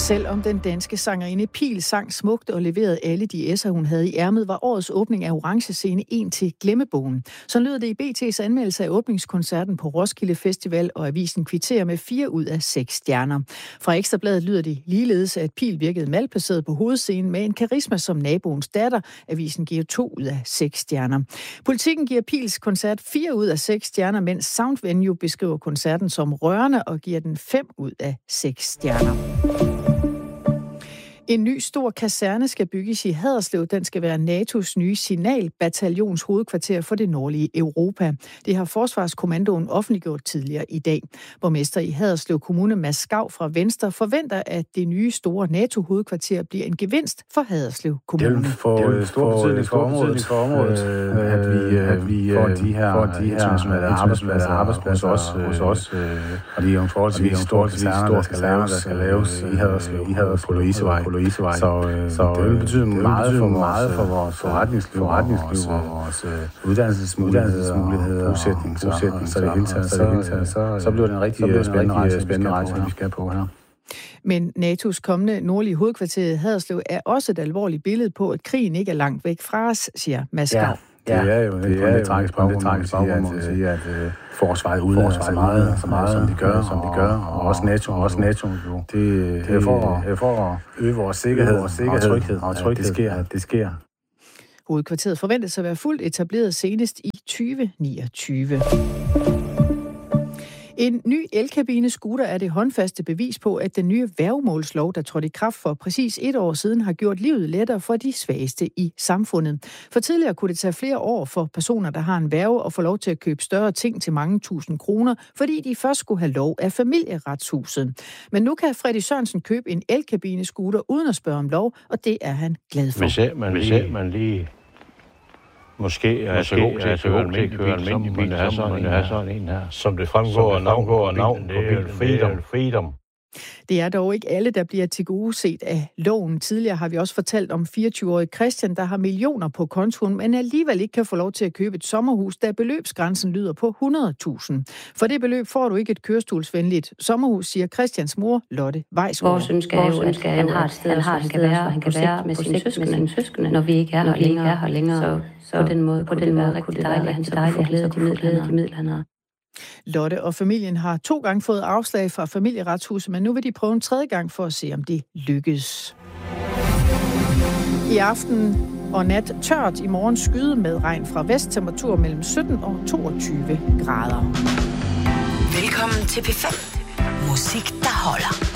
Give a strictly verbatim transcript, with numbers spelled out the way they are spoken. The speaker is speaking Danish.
Selvom den danske sangerinde Pihl sang smukt og leverede alle de S'er, hun havde i ærmet, var årets åbning af Orange Scene en til glemmebogen. Så lød det i B T's anmeldelse af åbningskoncerten på Roskilde Festival, og avisen kvitterer med fire ud af seks stjerner. Fra Ekstra Bladet lyder det ligeledes, at Pihl virkede malplaceret på hovedscenen med en karisma som naboens datter. Avisen giver to ud af seks stjerner. Politikken giver Pihls koncert fire ud af seks stjerner, mens Soundvenue beskriver koncerten som rørende og giver den fem ud af seks stjerner. En ny stor kaserne skal bygges i Haderslev. Den skal være N A T O's nye signalbataljons hovedkvarter for det nordlige Europa. Det har Forsvarskommandoen offentliggjort tidligere i dag. Borgmester i Haderslev Kommune, Mads Skav fra Venstre, forventer, at det nye store NATO-hovedkvarter bliver en gevinst for Haderslev Kommune. Det vil få stor betydning for området, for området øh, at vi, at vi får de her, får de her internationale arbejdspladser, arbejdspladser hos os, hos os øh, og de er jo forholdsvis store kaserner, der skal laves, der skal laves i Haderslev, i Haderslev på Louisevej. Så, øh, så det vil betyde meget for meget for vores forretningsliv, forretningsliv og vores øh, uddannelsesmuligheder, bosætning, så, så det hele taget, så, så, så bliver det en rigtig spændende rejse, vi skal på her. Men N A T O's kommende nordlige hovedkvarter Haderslev er også et alvorligt billede på, at krigen ikke er langt væk fra os, siger Mads Skav. Ja, det er jo det er jo tragisk baggrund, at sige, at øh, forsvaret udlader så meget, så meget, som de gør, som de gør, og også NATO, og også NATO. Det, det er for, det er for at øge vores sikkerhed, vores sikkerhed og tryghed, og tryghed, det sker, det sker. Hovedkvarteret forventes at være fuldt etableret senest i tyve niogtyve. En ny elkabine-scooter er det håndfaste bevis på, at den nye værgemålslov, der trådte i kraft for præcis et år siden, har gjort livet lettere for de svageste i samfundet. For tidligere kunne det tage flere år for personer, der har en værge, at få lov til at købe større ting til mange tusind kroner, fordi de først skulle have lov af Familieretshuset. Men nu kan Freddy Sørensen købe en elkabine-scooter uden at spørge om lov, og det er han glad for. Hvis man lige, man lige Måske er jeg så god til at køre almindelig bil, som man har sådan, sådan en her. Som det fremgår af navn på navn, det er Freedom. Freedom. Det er dog ikke alle, der bliver tilgodeset af loven. Tidligere har vi også fortalt om fireogtyve-årige Christian, der har millioner på kontoen, men alligevel ikke kan få lov til at købe et sommerhus, da beløbsgrænsen lyder på hundrede tusind. For det beløb får du ikke et kørestolsvenligt sommerhus, siger Christians mor, Lotte Weisgaard. Vores ønske er jo, at han har et sted, han, har, han kan være, han kan være med sine søskende, søskende, når vi ikke er her længere. Her længere. Så, så på den måde, på den måde rigtig dejligt, at han så får glæde de midler, han har. Lotte og familien har to gange fået afslag fra Familieretshuset, men nu vil de prøve en tredje gang for at se, om det lykkes. I aften og nat tørt, i morgen skyde med regn fra vest, temperatur mellem sytten og toogtyve grader. Velkommen til P fem. Musik, der holder.